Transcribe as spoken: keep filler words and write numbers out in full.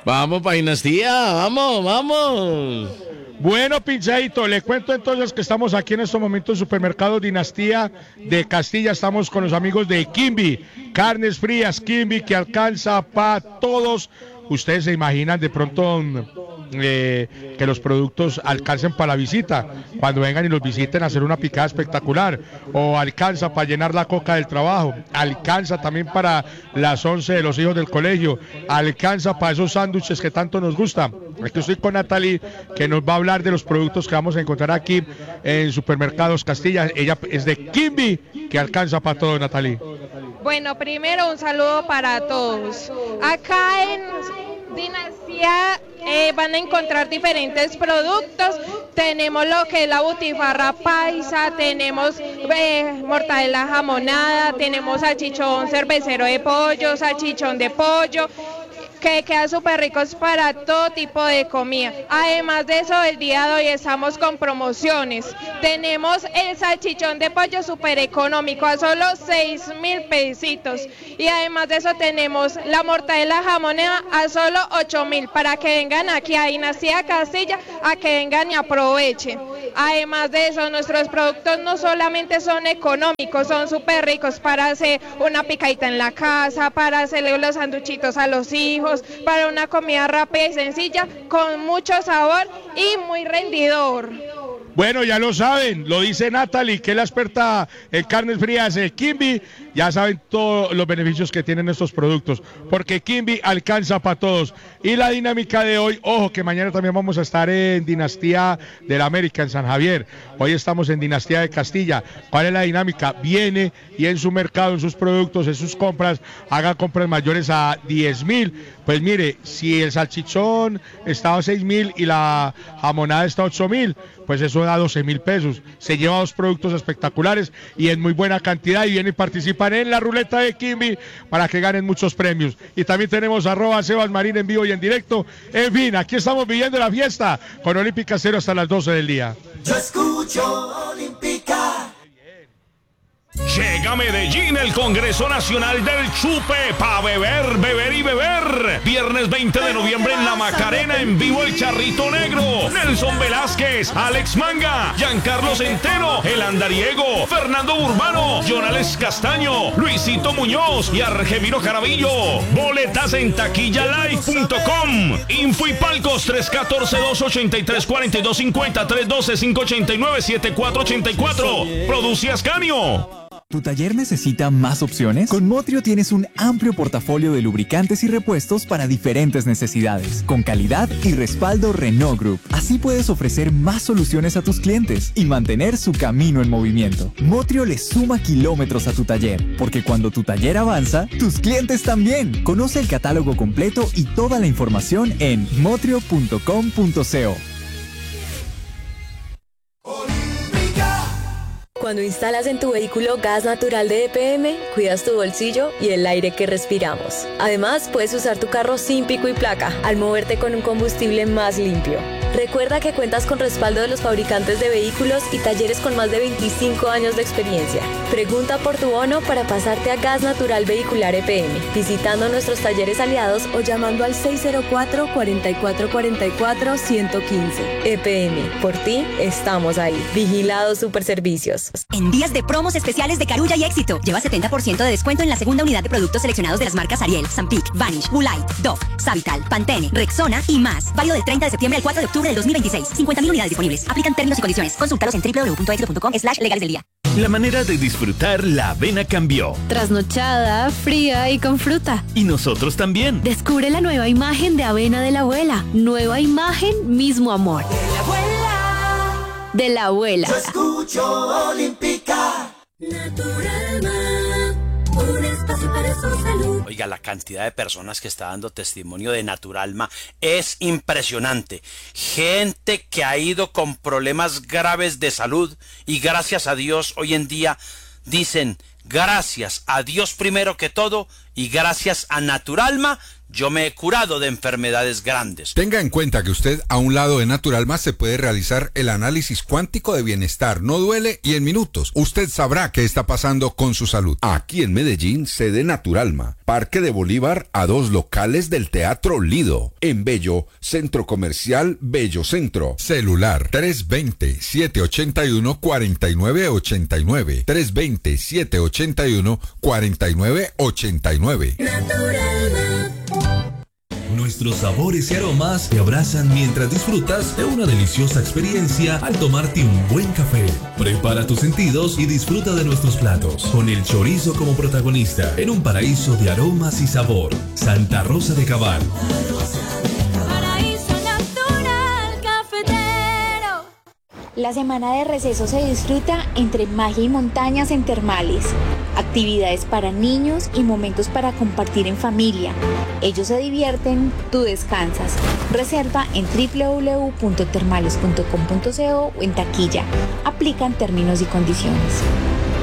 Vamos para Dinastía, vamos, vamos. Bueno, Pinchadito, le cuento entonces que estamos aquí en estos momentos en Supermercado Dinastía de Castilla. Estamos con los amigos de Kimby, carnes frías Kimby que alcanza para todos. Ustedes se imaginan de pronto eh, que los productos alcancen para la visita, cuando vengan y los visiten a hacer una picada espectacular, o alcanza para llenar la coca del trabajo, alcanza también para las once de los hijos del colegio, alcanza para esos sándwiches que tanto nos gustan. Aquí estoy con Natalie, que nos va a hablar de los productos que vamos a encontrar aquí en Supermercados Castilla. Ella es de Kimby, que alcanza para todo, Natalie. Bueno, primero un saludo para todos. Acá en Dinastía eh, van a encontrar diferentes productos. Tenemos lo que es la butifarra paisa, tenemos eh, mortadela jamonada, tenemos salchichón cervecero de pollo, salchichón de pollo, que quedan súper ricos para todo tipo de comida. Además de eso, el día de hoy estamos con promociones. Tenemos el salchichón de pollo súper económico a solo seis mil pesitos. Y además de eso tenemos la mortadela jamonera a solo ocho mil, para que vengan aquí a Dinastía Castilla, a que vengan y aprovechen. Además de eso, nuestros productos no solamente son económicos, son súper ricos para hacer una picadita en la casa, para hacerle los sanduchitos a los hijos, para una comida rápida y sencilla, con mucho sabor y muy rendidor. Bueno, ya lo saben, lo dice Natalie, que es la experta en carnes frías de Kimby. Ya saben todos los beneficios que tienen estos productos, porque Kimby alcanza para todos. Y la dinámica de hoy, ojo, que mañana también vamos a estar en Dinastía de la América, en San Javier. Hoy estamos en Dinastía de Castilla. ¿Cuál es la dinámica? Viene y en su mercado, en sus productos, en sus compras, haga compras mayores a diez mil. Pues mire, si el salchichón está a seis mil y la jamonada está a ocho mil, pues eso da doce mil pesos. Se lleva dos productos espectaculares y en muy buena cantidad, y vienen y participan en la ruleta de Kimby para que ganen muchos premios. Y también tenemos arroba Sebas Marín en vivo y en directo. En fin, aquí estamos viviendo la fiesta con Olímpica Cero hasta las doce del día. Yo escucho Olímpica. Llega a Medellín el Congreso Nacional del Chupe, pa' beber, beber y beber. Viernes veinte de noviembre en La Macarena, en vivo el Charrito Negro, Nelson Velázquez, Alex Manga, Giancarlo Centeno, El Andariego, Fernando Burbano, Jonales Castaño, Luisito Muñoz y Argemiro Carabillo. Boletas en taquilla live punto com. Info y palcos tres uno cuatro, dos ocho tres, cuatro dos cinco cero, tres uno dos, cinco ocho nueve, siete cuatro ocho cuatro. Produce Ascanio. ¿Tu taller necesita más opciones? Con Motrio tienes un amplio portafolio de lubricantes y repuestos para diferentes necesidades, con calidad y respaldo Renault Group. Así puedes ofrecer más soluciones a tus clientes y mantener su camino en movimiento. Motrio le suma kilómetros a tu taller, porque cuando tu taller avanza, tus clientes también. Conoce el catálogo completo y toda la información en motrio punto com punto co. Cuando instalas en tu vehículo gas natural de E P M, cuidas tu bolsillo y el aire que respiramos. Además, puedes usar tu carro sin pico y placa al moverte con un combustible más limpio. Recuerda que cuentas con respaldo de los fabricantes de vehículos y talleres con más de veinticinco años de experiencia. Pregunta por tu bono para pasarte a Gas Natural Vehicular E P M, visitando nuestros talleres aliados o llamando al seis cero cuatro, cuatro cuatro cuatro cuatro, uno uno cinco. E P M, por ti estamos ahí. Vigilado Superservicios. En días de promos especiales de Carulla y Éxito, lleva setenta por ciento de descuento en la segunda unidad de productos seleccionados de las marcas Ariel, Zampic, Vanish, Woolite, Dove, Savital, Pantene, Rexona y más. Válido del treinta de septiembre al cuatro de octubre del dos mil veintiséis. cincuenta mil unidades disponibles. Aplican términos y condiciones. Consúltalos en doble u doble u doble u punto éxito punto com slash legales del día. La manera de disfrutar la avena cambió. Trasnochada, fría y con fruta. Y nosotros también. Descubre la nueva imagen de avena de la abuela. Nueva imagen, mismo amor. De la abuela. De la abuela. Yo escucho Olímpica. Naturalma, un espacio para su salud. Oiga, la cantidad de personas que está dando testimonio de Naturalma es impresionante. Gente que ha ido con problemas graves de salud y gracias a Dios hoy en día dicen gracias a Dios primero que todo y gracias a Naturalma yo me he curado de enfermedades grandes. Tenga en cuenta que usted a un lado de Naturalma se puede realizar el análisis cuántico de bienestar. No duele y en minutos usted sabrá qué está pasando con su salud. Aquí en Medellín, sede Naturalma, Parque de Bolívar a dos locales del Teatro Lido. En Bello, Centro Comercial Bello Centro. Celular tres dos cero, siete ocho uno, cuatro nueve ocho nueve. tres dos cero, siete ocho uno, cuatro nueve ocho nueve. Nuestros sabores y aromas te abrazan mientras disfrutas de una deliciosa experiencia al tomarte un buen café. Prepara tus sentidos y disfruta de nuestros platos, con el chorizo como protagonista, en un paraíso de aromas y sabor. Santa Rosa de Cabal. Paraíso natural cafetero. La semana de receso se disfruta entre magia y montañas en Termales. Actividades para niños y momentos para compartir en familia. Ellos se divierten, tú descansas. Reserva en doble u doble u doble u punto termales punto com punto co o en taquilla. Aplican términos y condiciones.